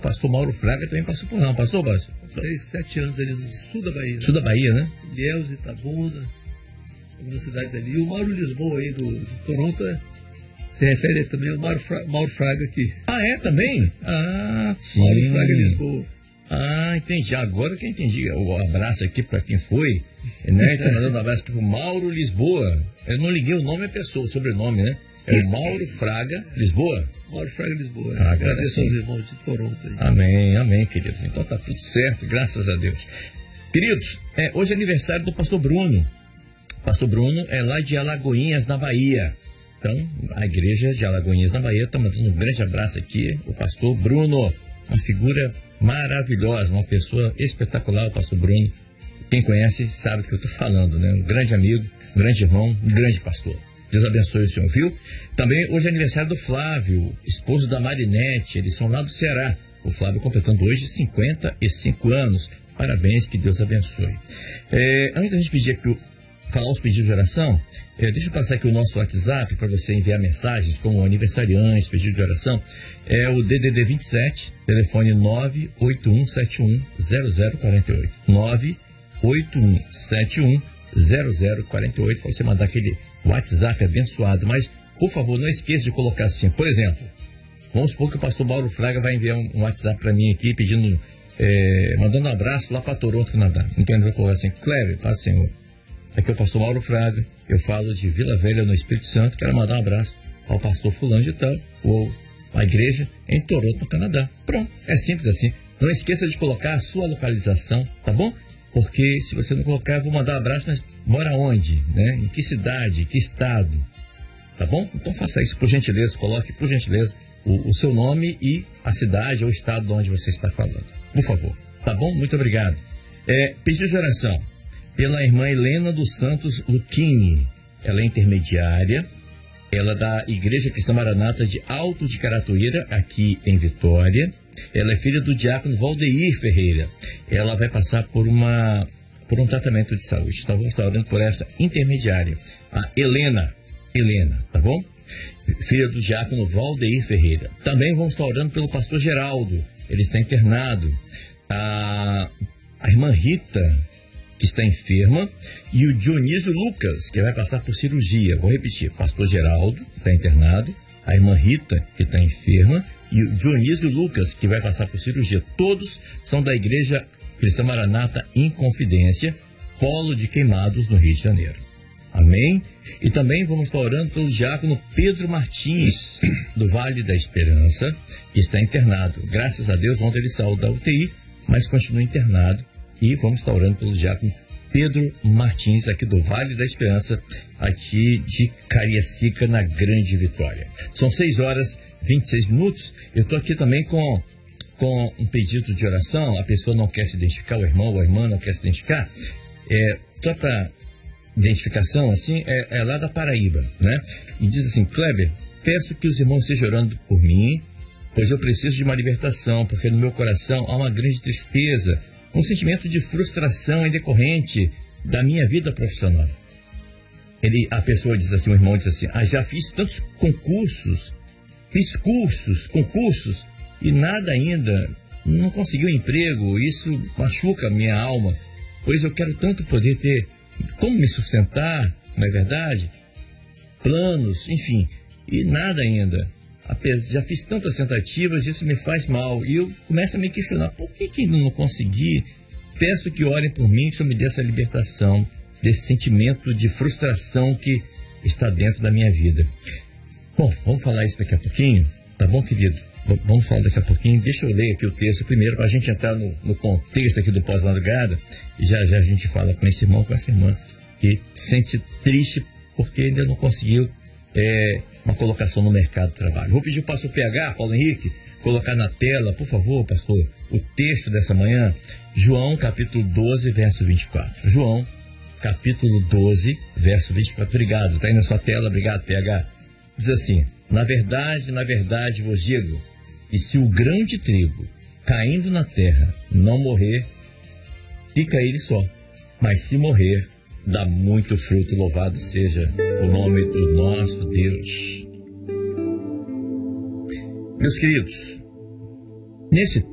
pastor Mauro Fraga também passou por lá, não passou, Bárcio? 7 anos ali no sul da Bahia. Sul da Bahia, né? Ilhéus, Itabuna, algumas cidades ali. E o Mauro Lisboa aí do Toronto se refere também ao Mauro Fraga aqui. Ah, é também? Ah, sim. Mauro Fraga Lisboa. Ah, entendi. Agora que eu entendi. O abraço aqui para quem foi, né? Então, mandando um abraço para o Mauro Lisboa. Eu não liguei o nome à pessoa, o sobrenome, né? É o Mauro Fraga Lisboa. Mauro Fraga Lisboa. Agradeço aos irmãos de Toronto aí. Amém, amém, queridos. Então tá tudo certo, graças a Deus. Queridos, hoje é aniversário do pastor Bruno. Pastor Bruno é lá de Alagoinhas, na Bahia. Então, a igreja de Alagoinhas, na Bahia, está mandando um grande abraço aqui. O pastor Bruno, uma figura maravilhosa, uma pessoa espetacular, o pastor Bruno. Quem conhece sabe do que eu estou falando, né? Um grande amigo, um grande irmão, um grande pastor. Deus abençoe o senhor, viu? Também hoje é aniversário do Flávio, esposo da Marinete, eles são lá do Ceará. O Flávio completando hoje 55 anos. Parabéns, que Deus abençoe. Antes da gente pedir aqui, falar os pedidos de oração, deixa eu passar aqui o nosso WhatsApp para você enviar mensagens como aniversariantes, pedido de oração. É o DDD 27, telefone 981710048. 981710048, para você mandar aquele WhatsApp abençoado. Mas, por favor, não esqueça de colocar assim, por exemplo, vamos supor que o pastor Mauro Fraga vai enviar um WhatsApp para mim aqui, pedindo, mandando um abraço lá para Toronto, Canadá. Então ele vai colocar assim: Cléber, paz, Senhor. Aqui é o pastor Mauro Fraga, eu falo de Vila Velha, no Espírito Santo, quero mandar um abraço ao pastor fulano de tal, ou a igreja em Toronto, no Canadá. Pronto, é simples assim. Não esqueça de colocar a sua localização, tá bom? Porque se você não colocar, eu vou mandar um abraço, mas mora onde, né? Em que cidade, que estado, tá bom? Então faça isso, por gentileza, coloque, por gentileza, o seu nome e a cidade ou estado de onde você está falando. Por favor, tá bom? Muito obrigado. Pedido de oração pela irmã Helena dos Santos Luquini. Ela é intermediária, ela é da Igreja Cristã Maranata de Alto de Caratuíra, aqui em Vitória. Ela é filha do diácono Valdeir Ferreira. Ela vai passar por um tratamento de saúde. Então vamos estar orando por essa intermediária, a Helena, tá bom? Filha do diácono Valdeir Ferreira. Também vamos estar orando pelo pastor Geraldo, ele está internado. A irmã Rita, que está enferma, e o Dionísio Lucas, que vai passar por cirurgia. Vou repetir: pastor Geraldo está internado, a irmã Rita, que está enferma, e o Dionísio Lucas, que vai passar por cirurgia. Todos são da Igreja Cristã Maranata Inconfidência, Polo de Queimados, no Rio de Janeiro. Amém? E também vamos estar orando pelo diácono Pedro Martins, do Vale da Esperança, que está internado. Graças a Deus, ontem ele saiu da UTI, mas continua internado. E vamos estar orando pelo diácono Pedro Martins, aqui do Vale da Esperança, aqui de Cariacica, na Grande Vitória. São 6h26. Eu estou aqui também com um pedido de oração. A pessoa não quer se identificar, o irmão ou a irmã não quer se identificar. Só para identificação, assim, é lá da Paraíba, né? E diz assim: Kleber, peço que os irmãos estejam orando por mim, pois eu preciso de uma libertação, porque no meu coração há uma grande tristeza, um sentimento de frustração em decorrente da minha vida profissional. A pessoa diz assim, o irmão diz assim: já fiz tantos concursos, concursos, e nada ainda, não consegui um emprego, isso machuca a minha alma, pois eu quero tanto poder ter como me sustentar, não é verdade? Planos, enfim, e nada ainda. Já fiz tantas tentativas, isso me faz mal. E eu começo a me questionar: por que ainda não consegui? Peço que orem por mim, que o Senhor me dê essa libertação desse sentimento de frustração que está dentro da minha vida. Bom, vamos falar isso daqui a pouquinho, tá bom, querido? Vamos falar daqui a pouquinho. Deixa eu ler aqui o texto primeiro, para a gente entrar no contexto aqui do pós-madrugada, e já a gente fala com esse irmão, com essa irmã, que sente-se triste porque ainda não conseguiu uma colocação no mercado de trabalho. Vou pedir o pastor PH, Paulo Henrique, colocar na tela, por favor, pastor, o texto dessa manhã, João capítulo 12, verso 24. João capítulo 12, verso 24. Obrigado, está aí na sua tela, obrigado, PH. Diz assim: na verdade vos digo, que se o grão de trigo caindo na terra não morrer, fica ele só, mas se morrer, dá muito fruto. Louvado seja o nome do nosso Deus. Meus queridos,